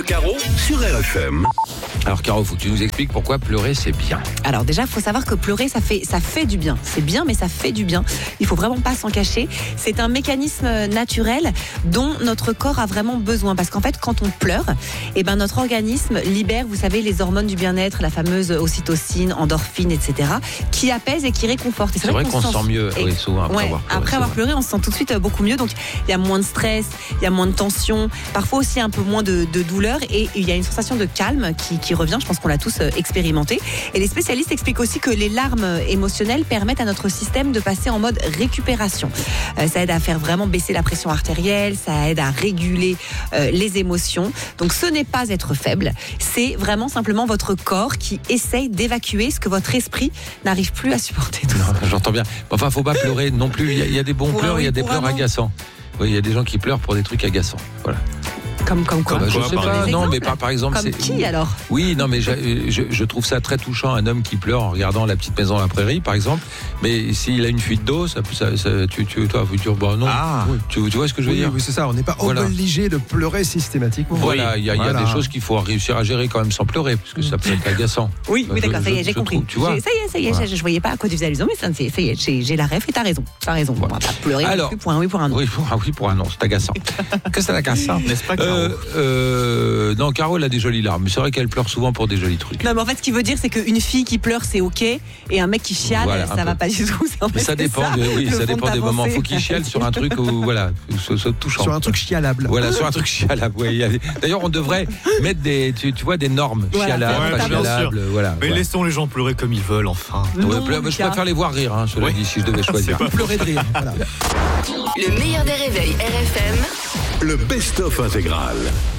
Caro sur RFM. Alors Caro, faut que tu nous expliques pourquoi pleurer c'est bien. Alors déjà, il faut savoir que pleurer, ça fait du bien. C'est bien, mais ça fait du bien. Il faut vraiment pas s'en cacher. C'est un mécanisme naturel dont notre corps a vraiment besoin. Parce qu'en fait, quand on pleure, notre organisme libère, vous savez, les hormones du bien-être, la fameuse ocytocine, endorphine, etc., qui apaisent et qui réconfortent. Et C'est vrai qu'on se sent mieux souvent après avoir pleuré, on se sent tout de suite beaucoup mieux. Donc il y a moins de stress, il y a moins de tension, parfois aussi un peu moins de douleur, et il y a une sensation de calme qui revient. Je pense qu'on l'a tous expérimenté. Et les spécialistes expliquent aussi que les larmes émotionnelles permettent à notre système de passer en mode récupération. Ça aide à faire vraiment baisser la pression artérielle, ça aide à réguler les émotions. Donc ce n'est pas être faible, c'est vraiment simplement votre corps qui essaye d'évacuer ce que votre esprit n'arrive plus à supporter. J'entends bien. Enfin, faut pas pleurer non plus. Il y a des bons pleurs, il y a des pleurs agaçants. Oui, il y a des gens qui pleurent pour des trucs agaçants. Voilà. Comme quoi je sais pas, non, mais par exemple. Comme qui alors ? Oui, non, mais je trouve ça très touchant, un homme qui pleure en regardant La Petite Maison à la Prairie, par exemple. Mais s'il a une fuite d'eau, toi, non. Oui, tu vois ce que je veux dire ? Oui, c'est ça. On n'est pas obligé de pleurer systématiquement. Voilà, il y a des choses qu'il faut réussir à gérer quand même sans pleurer, parce que ça peut être agaçant. Oui, d'accord, ça y est, j'ai compris. Tu vois ? Ça y est, je voyais pas à quoi tu faisais allusion, mais ça y est, j'ai la ref et t'as raison. On va pas pleurer plus pour un oui, pour un non. Oui, pour un non, c'est agaçant. Que c'est agaçant, n'est-ce pas, Caro ? Non, Caro, elle a des jolies larmes. Mais c'est vrai qu'elle pleure souvent pour des jolis trucs. Non, mais en fait, ce qu'il veut dire, c'est qu'une fille qui pleure, c'est ok, et un mec qui chiale, ça va pas du tout. Mais ça dépend, ça dépend des moments. Faut qu'il chiale sur un truc où, touchant. Sur un truc chialable. Voilà, sur un truc chialable. Ouais, d'ailleurs, on devrait mettre des normes chialables, pas chialables. Voilà. Mais laissons les gens pleurer comme ils veulent, enfin. Je préfère les voir rire, cela dit, si je devais choisir. Pleurer de rire. Voilà. Le meilleur des réveils RFM. Le best-of intégral.